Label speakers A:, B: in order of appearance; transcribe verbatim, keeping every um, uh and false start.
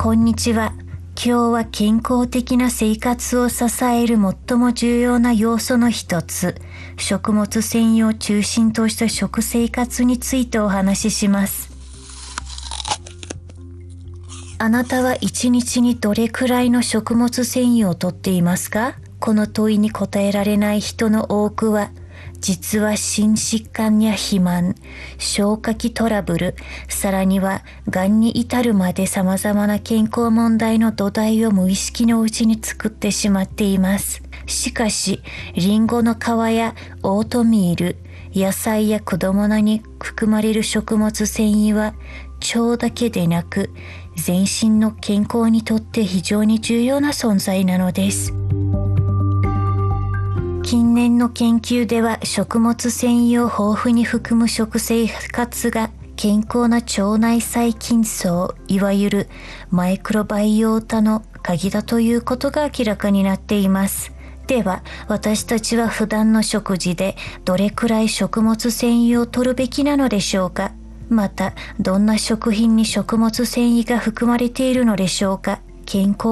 A: こんにちは。今日は健康的な生活を支える最も重要な要素の一つ、食物繊維を中心とした食生活についてお話しします。あなたは一日にどれくらいの食物繊維をとっていますか？この問いに答えられない人の多くは、実は心疾患や肥満、消化器トラブル、さらにはがんに至るまで様々な健康問題の土台を無意識のうちに作ってしまっています。しかし、リンゴの皮やオートミール、野菜や果物に含まれる食物繊維は、腸だけでなく、全身の健康にとって非常に重要な存在なのです。近年の研究では食物繊維を豊富に含む食生活が健康な腸内細菌層、いわゆるマイクロバイオータの鍵だということが明らかになっています。では、私たちは普段の食事でどれくらい食物繊維を摂るべきなのでしょうか？また、どんな食品に食物繊維が含まれているのでしょうか？健康